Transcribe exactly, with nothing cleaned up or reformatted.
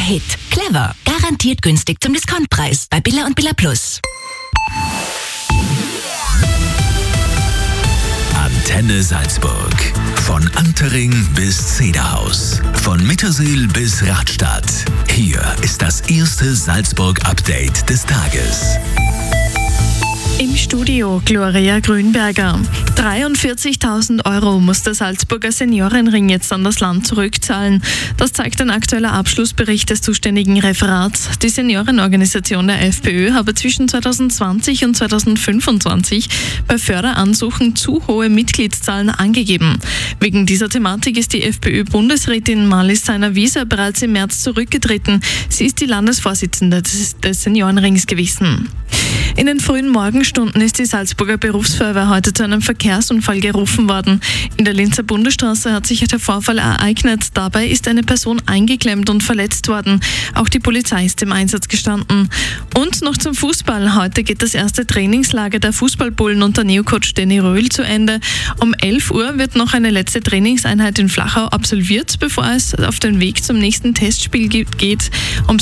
Hit. Clever. Garantiert günstig zum Discountpreis bei Billa und Billa Plus. Antenne Salzburg. Von Antering bis Zederhaus. Von Mittersill bis Radstadt. Hier ist das erste Salzburg-Update des Tages. Im Studio Gloria Grünberger. dreiundvierzigtausend Euro muss der Salzburger Seniorenring jetzt an das Land zurückzahlen. Das zeigt ein aktueller Abschlussbericht des zuständigen Referats. Die Seniorenorganisation der FPÖ habe zwischen zweitausendzwanzig und zweitausendfünfundzwanzig bei Förderansuchen zu hohe Mitgliedszahlen angegeben. Wegen dieser Thematik ist die FPÖ-Bundesrätin Marlies Seiner-Wieser bereits im März zurückgetreten. Sie ist die Landesvorsitzende des, des Seniorenrings gewesen. In den frühen Morgenstunden ist die Salzburger Berufsfeuerwehr heute zu einem Verkehrsunfall gerufen worden. In der Linzer Bundesstraße hat sich der Vorfall ereignet. Dabei ist eine Person eingeklemmt und verletzt worden. Auch die Polizei ist im Einsatz gestanden. Und noch zum Fußball. Heute geht das erste Trainingslager der Fußballbullen unter Neocoach Danny Röhl zu Ende. Um elf Uhr wird noch eine letzte Trainingseinheit in Flachau absolviert, bevor es auf den Weg zum nächsten Testspiel geht. Um